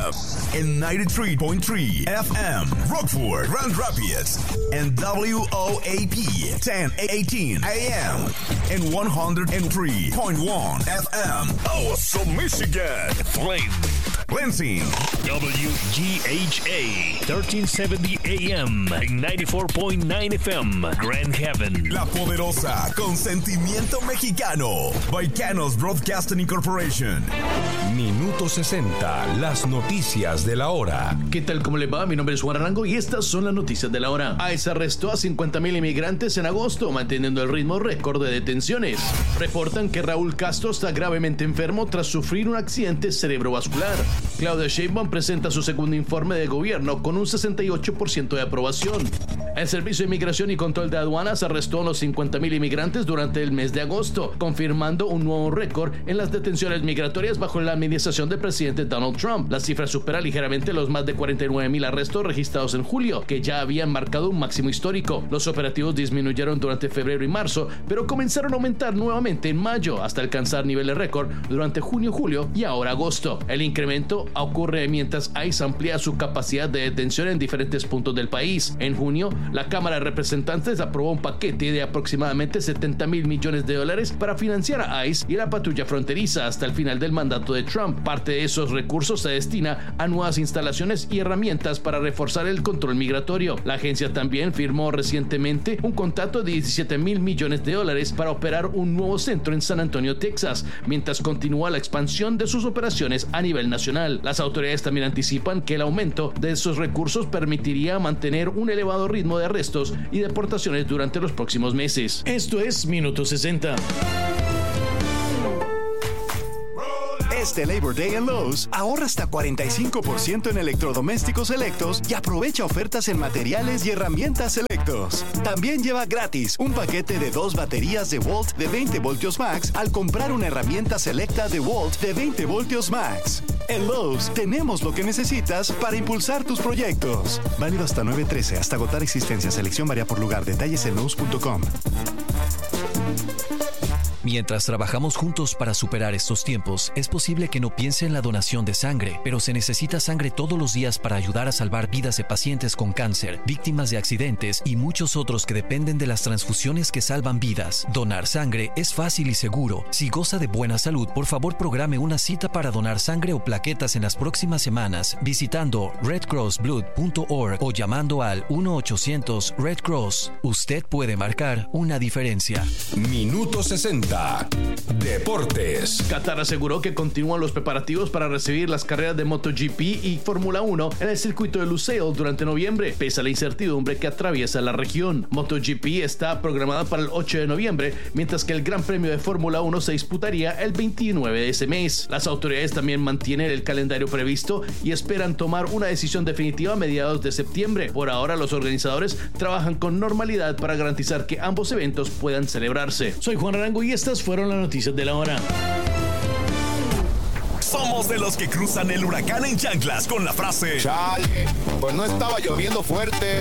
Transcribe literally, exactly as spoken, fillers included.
and ninety-three point three F M, Rockford, Grand Rapids, and W O A P ten eighteen A M, and one oh three point one F M, Awesome, Michigan, Flint, Lansing, W G H A thirteen seventy A M, and ninety-four point nine F M, Grand Haven. La poderosa, con sentimiento mexicano, Baicanos Broadcasting Incorporation. Minuto sesenta, las noticias de la hora. ¿Qué tal? ¿Cómo le va? Mi nombre es Juan Arango y estas son las noticias de la hora. ICE arrestó a cincuenta mil inmigrantes en agosto, manteniendo el ritmo récord de detenciones. Reportan que Raúl Castro está gravemente enfermo tras sufrir un accidente cerebrovascular. Claudia Sheinbaum presenta su segundo informe de gobierno con un sesenta y ocho por ciento de aprobación. El Servicio de Inmigración y Control de Aduanas arrestó a los cincuenta mil inmigrantes durante el mes de agosto, confirmando un nuevo récord en las detenciones migratorias bajo la administración del presidente Donald Trump. La cifra supera ligeramente los más de cuarenta y nueve mil arrestos registrados en julio, que ya habían marcado un máximo histórico. Los operativos disminuyeron durante febrero y marzo, pero comenzaron a aumentar nuevamente en mayo, hasta alcanzar niveles récord durante junio, julio y ahora agosto. El incremento ocurre mientras ICE amplía su capacidad de detención en diferentes puntos del país. En junio, la Cámara de Representantes aprobó un paquete de aproximadamente setenta mil millones de dólares para financiar a ICE y la patrulla fronteriza hasta el final del mandato de Trump. Parte de esos recursos se destina a nuevas instalaciones y herramientas para reforzar el control migratorio. La agencia también firmó recientemente un contrato de diecisiete mil millones de dólares para operar un nuevo centro en San Antonio, Texas, mientras continúa la expansión de sus operaciones a nivel nacional. Las autoridades también anticipan que el aumento de esos recursos permitiría mantener un elevado ritmo de arrestos y deportaciones durante los próximos meses. Esto es Minuto sesenta. Este Labor Day en Lowe's, ahorra hasta cuarenta y cinco por ciento en electrodomésticos selectos y aprovecha ofertas en materiales y herramientas selectos. También lleva gratis un paquete de dos baterías de Volt de veinte voltios max al comprar una herramienta selecta de Volt de veinte voltios max. En Lowe's tenemos lo que necesitas para impulsar tus proyectos. Válido hasta nueve trece, hasta agotar existencia. Selección varía por lugar. Detalles en lowes punto com. Mientras trabajamos juntos para superar estos tiempos, es posible que no piense en la donación de sangre, pero se necesita sangre todos los días para ayudar a salvar vidas de pacientes con cáncer, víctimas de accidentes y muchos otros que dependen de las transfusiones que salvan vidas. Donar sangre es fácil y seguro. Si goza de buena salud, por favor programe una cita para donar sangre o plaquetas en las próximas semanas visitando red cross blood punto org o llamando al uno ochocientos red cross. Usted puede marcar una diferencia. Minuto sesenta. Deportes. Qatar aseguró que continúan los preparativos para recibir las carreras de MotoGP y Fórmula uno en el circuito de Lusail durante noviembre, pese a la incertidumbre que atraviesa la región. MotoGP está programada para el ocho de noviembre, mientras que el Gran Premio de Fórmula uno se disputaría el veintinueve de ese mes. Las autoridades también mantienen el calendario previsto y esperan tomar una decisión definitiva a mediados de septiembre. Por ahora, los organizadores trabajan con normalidad para garantizar que ambos eventos puedan celebrarse. Soy Juan Arango y estas fueron las noticias de la hora. Somos de los que cruzan el huracán en chanclas con la frase: Chale, pues no estaba lloviendo fuerte.